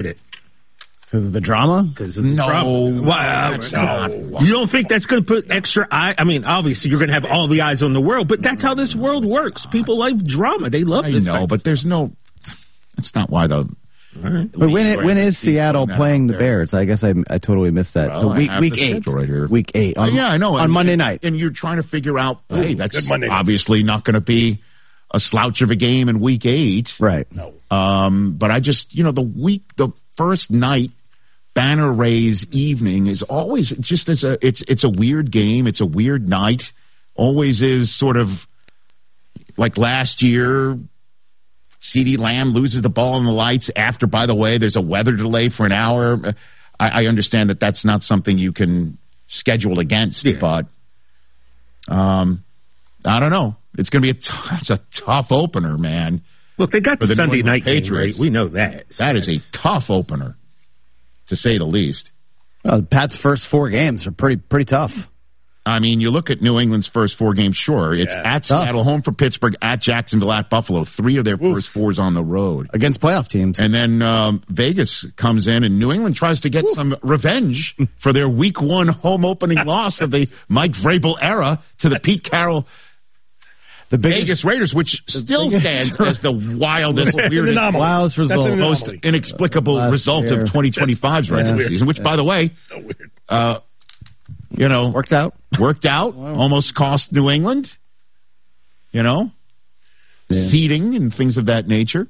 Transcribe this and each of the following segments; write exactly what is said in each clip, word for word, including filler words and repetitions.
it. Because of the drama? Because of the no, drama. Well, that's no. not why. You don't think that's going to put extra eye? I mean, obviously, you're going to have all the eyes on the world, but that's how this world works. People like drama. They love I this. know, but there's no. That's not why the. Right. But when it, when is Seattle playing the there. Bears? I guess I I totally missed that. Well, so I week have week the eight, schedule right here. week eight. On, Uh, yeah, I know. on and, Monday and, night, and you're trying to figure out. Hey, that's good Monday night. obviously not going to be a slouch of a game in week eight, right? No. Um, but I just, you know, the week, the first night, banner raise evening is always it's just as a it's it's a weird game. It's a weird night. Always is sort of like last year. CeeDee Lamb loses the ball in the lights after, by the way, there's a weather delay for an hour. I, I understand that that's not something you can schedule against, yeah. but um, I don't know. It's going to be a, t- it's a tough opener, man. Look, they got the, the Sunday night game, Patriots. right? We know that. So that is a tough opener, to say the least. Well, Pat's first four games are pretty pretty tough. I mean, you look at New England's first four games, sure. It's Yeah, at it's tough. Seattle, home for Pittsburgh, at Jacksonville, at Buffalo. Three of their Oof. first fours on the road. Against playoff teams. And then um, Vegas comes in, and New England tries to get Oof. some revenge for their week one home opening loss of the Mike Vrabel era to the Pete Carroll the biggest, Vegas Raiders, which still biggest- stands as the wildest, That's an weirdest, anomaly. wildest That's result. an most anomaly. inexplicable Last result year. of twenty twenty-five's That's- regular that's season, which, by the way, So weird. uh, you know, worked out. worked out, almost cost New England, you know, Yeah. seeding and things of that nature.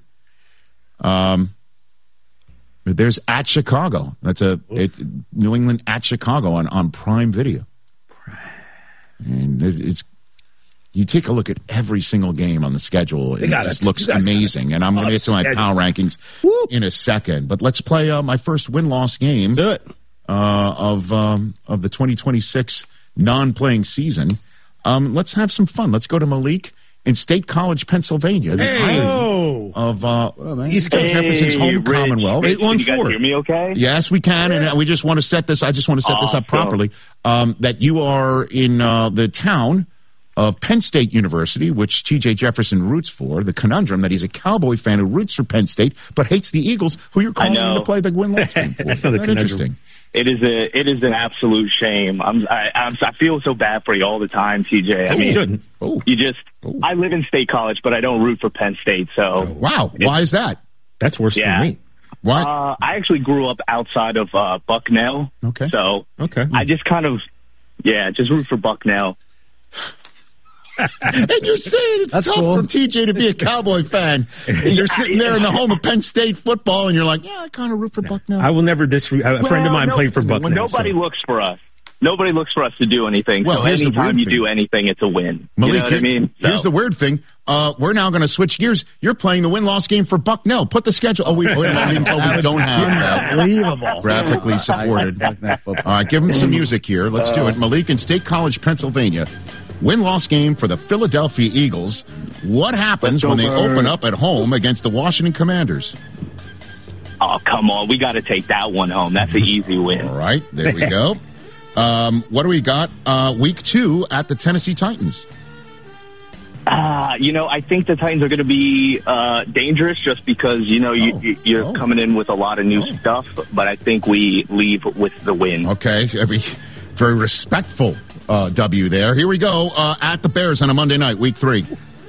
Um, but there's at Chicago. That's a it, New England at Chicago on, on Prime Video. And it's, it's you take a look at every single game on the schedule. It got just it. looks You guys got amazing. it. And I'm going to Oh, get to my schedule. power rankings Woo. in a second. But let's play uh, my first win-loss game. Do it. Uh, of um, of the twenty twenty-six non-playing season. Um, let's have some fun. Let's go to Malik in State College, Pennsylvania. The Hey. island of uh, East Hey, Jefferson's home Rich. Commonwealth. Eight one Can you guys four. hear me okay? Yes, we can, and we just want to set this. I just want to set this up Awesome. properly. Um, that you are in uh, the town of Penn State University, which T J Jefferson roots for. The conundrum that he's a Cowboy fan who roots for Penn State but hates the Eagles, who you're calling in know. to play the win-loss game for. That's not a Isn't that conundrum. interesting? It is a it is an absolute shame. I'm I, I'm I feel so bad for you all the time, T J. I You mean, shouldn't. Oh, you just Oh. I live in State College, but I don't root for Penn State. So wow. Why is that? That's worse Yeah. than me. Why? uh, I actually grew up outside of uh, Bucknell. Okay. So Okay. I just kind of yeah, just root for Bucknell. And you're saying it's That's tough cool. for T J to be a Cowboy fan. And you're sitting there in the home of Penn State football, and you're like, yeah, I kind of root for Bucknell. I will never disre- A friend of Well, mine no- played for Bucknell. Nobody so. looks for us. Nobody looks for us to do anything. Well, so here's the anytime weird you thing. do anything, it's a win. Malik, you know what I here- mean? here's So- the weird thing. Uh, we're now going to switch gears. You're playing the win-loss game for Bucknell. Put the schedule. Oh, we, wait a minute, until we don't have that Unbelievable. graphically supported. All Bucknell football. right, give him some music here. Let's do it. Malik in State College, Pennsylvania. Win-loss game for the Philadelphia Eagles. What happens when they open up at home against the Washington Commanders? Oh, come on. We got to take that one home. That's an easy win. All right, there we go. Um, what do we got? Uh, week two at the Tennessee Titans. Uh, you know, I think the Titans are going to be uh, dangerous just because, you know, you, Oh. you, you're Oh. coming in with a lot of new Oh. stuff, but I think we leave with the win. Okay, every very respectful uh, W there. Here we go uh, at the Bears on a Monday night, week three.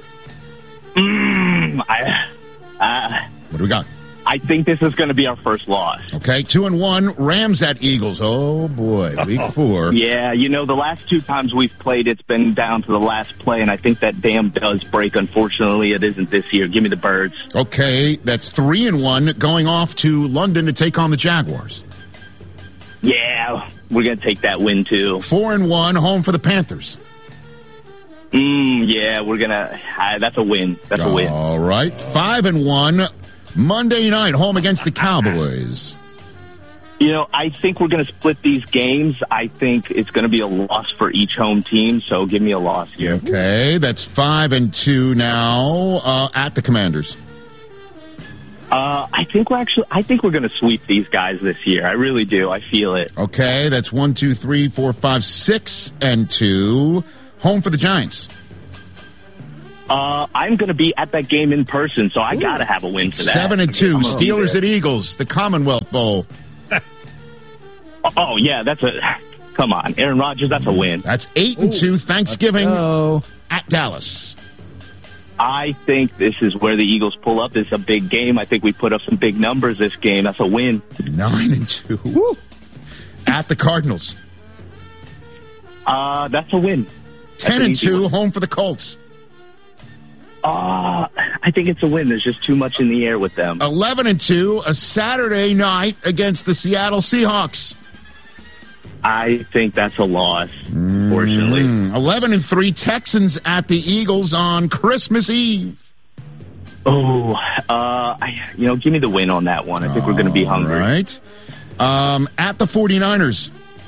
Mm, I, uh, What do we got? I think this is going to be our first loss. Okay, two and one. Rams at Eagles. Oh boy, week four. Yeah, you know, the last two times we've played, it's been down to the last play, and I think that dam does break. Unfortunately, it isn't this year. Give me the Birds. Okay, that's three and one. Going off to London to take on the Jaguars. Yeah, we're going to take that win, too. Four and one. Home for the Panthers. Mm, yeah, we're going to uh, – that's a win. That's a win. All right, five and one. Monday night, home against the Cowboys. You know, I think we're going to split these games. I think it's going to be a loss for each home team, so give me a loss here. Okay, that's five and two now uh, at the Commanders. Uh, I think we're actually – I think we're going to sweep these guys this year. I really do. I feel it. Okay, that's one, two, three, four, five, six and two. Home for the Giants. Uh, I'm going to be at that game in person, so I got to have a win for that. Seven and two, Steelers at Eagles, the Commonwealth Bowl. Oh, yeah, that's a... Come on, Aaron Rodgers, that's a win. That's eight and two, Thanksgiving at Dallas. I think this is where the Eagles pull up. This is a big game. I think we put up some big numbers this game. That's a win. Nine and two. Woo. At the Cardinals. Uh, that's a win. That's Ten an and two, win. home for the Colts. Uh, I think it's a win. There's just too much in the air with them. Eleven and two, a Saturday night against the Seattle Seahawks. I think that's a loss, unfortunately. Mm, Eleven and three, Texans at the Eagles on Christmas Eve. Oh, uh, I, you know, give me the win on that one. I think we're going to be hungry. All right. Um, at the 49ers.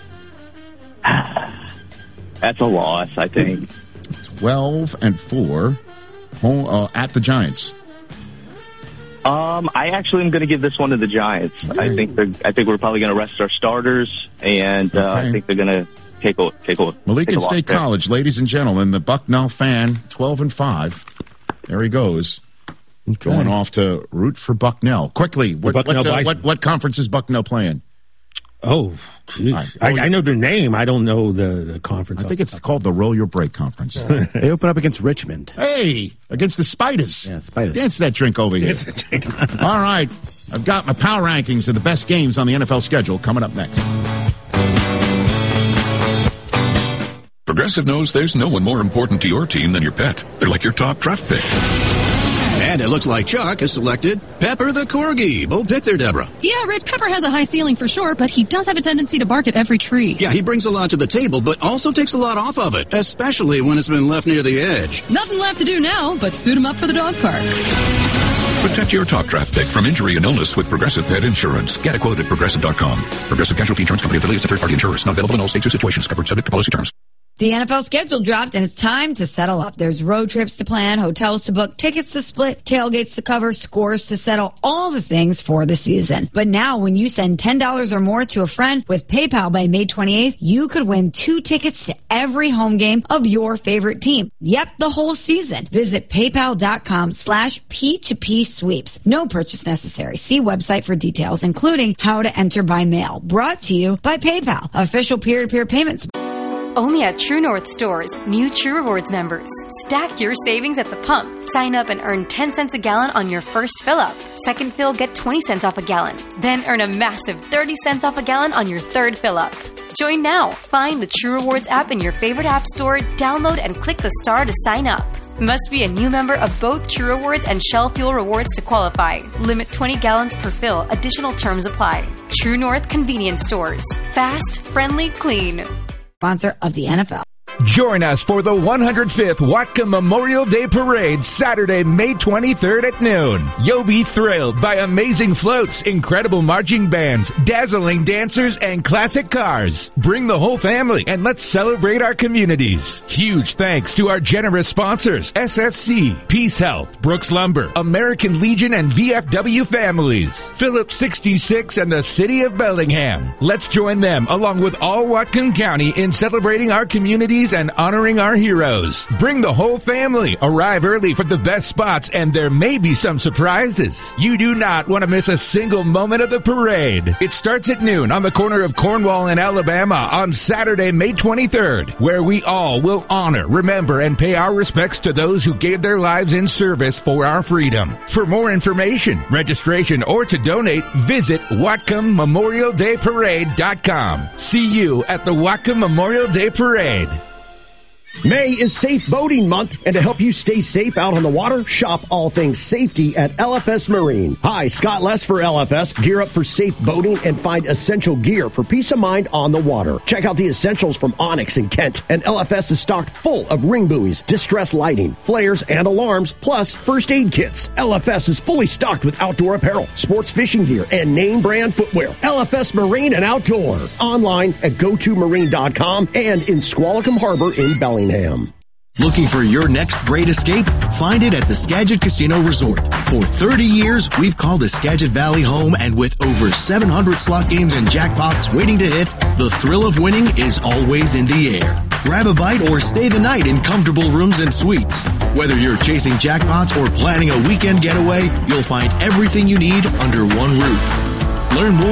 That's a loss, I think. Twelve and four, home, uh, at the Giants. Um, I actually am going to give this one to the Giants. Okay. I think they're. I think we're probably going to rest our starters, and uh, Okay. I think they're going to take a take a. Malikan take a State loss College, ladies and gentlemen, the Bucknell fan, twelve and five. There he goes. Okay. Going off to root for Bucknell. Quickly, what, what, Bucknell uh, Bison. what, what conference is Bucknell playing? Oh, jeez. Right. I, I know their name. I don't know the, the conference. I think it's called the Roll Your Break Conference. They open up against Richmond. Hey, against the Spiders. Yeah, Spiders. Dance that drink over here. All right. I've got my power rankings of the best games on the N F L schedule coming up next. Progressive knows there's no one more important to your team than your pet. They're like your top draft pick. And it looks like Chuck has selected Pepper the Corgi. Bold pick there, Deborah. Yeah, Red Pepper has a high ceiling for sure, but he does have a tendency to bark at every tree. Yeah, he brings a lot to the table, but also takes a lot off of it, especially when it's been left near the edge. Nothing left to do now but suit him up for the dog park. Protect your top draft pick from injury and illness with Progressive Pet Insurance. Get a quote at Progressive dot com. Progressive Casualty Insurance Company affiliates and third-party insurers. Not available in all states or situations. Covered subject to policy terms. The N F L schedule dropped, and it's time to settle up. There's road trips to plan, hotels to book, tickets to split, tailgates to cover, scores to settle, all the things for the season. But now, when you send ten dollars or more to a friend with PayPal by May twenty-eighth, you could win two tickets to every home game of your favorite team. Yep, the whole season. Visit paypal.com slash P2P sweeps. No purchase necessary. See website for details, including how to enter by mail. Brought to you by PayPal, official peer-to-peer payments. Only at True North stores, new True Rewards members. Stack your savings at the pump. Sign up and earn ten cents a gallon on your first fill-up. Second fill, get twenty cents off a gallon. Then earn a massive thirty cents off a gallon on your third fill-up. Join now. Find the True Rewards app in your favorite app store, download and click the star to sign up. Must be a new member of both True Rewards and Shell Fuel Rewards to qualify. Limit twenty gallons per fill. Additional terms apply. True North Convenience Stores. Fast, friendly, clean. Sponsor of the N F L. Join us for the one hundred fifth Watcom Memorial Day Parade, Saturday, May twenty-third at noon. You'll be thrilled by amazing floats, incredible marching bands, dazzling dancers, and classic cars. Bring the whole family and let's celebrate our communities. Huge thanks to our generous sponsors, S S C, Peace Health, Brooks Lumber, American Legion, and V F W Families, Phillips sixty-six, and the City of Bellingham. Let's join them, along with all Whatcom County, in celebrating our communities and honoring our heroes. Bring the whole family. Arrive early for the best spots, and there may be some surprises. You do not want to miss a single moment of the parade. It starts at noon on the corner of Cornwall and Alabama on Saturday, May twenty-third, where we all will honor, remember, and pay our respects to those who gave their lives in service for our freedom. For more information, registration, or to donate, visit Watcom Memorial Day Parade dot com. See you at the Watcom Memorial Day Parade. May is Safe Boating Month, and to help you stay safe out on the water, shop all things safety at L F S Marine. Hi, Scott Less for L F S. Gear up for safe boating and find essential gear for peace of mind on the water. Check out the essentials from Onyx and Kent, and L F S is stocked full of ring buoys, distress lighting, flares, and alarms, plus first aid kits. L F S is fully stocked with outdoor apparel, sports fishing gear, and name brand footwear. L F S Marine and Outdoor. Online at go to marine dot com and in Squalicum Harbor in Bellingham. Looking for your next great escape? Find it at the Skagit Casino Resort. For thirty years, we've called the Skagit Valley home, and with over seven hundred slot games and jackpots waiting to hit, the thrill of winning is always in the air. Grab a bite or stay the night in comfortable rooms and suites. Whether you're chasing jackpots or planning a weekend getaway, you'll find everything you need under one roof. Learn more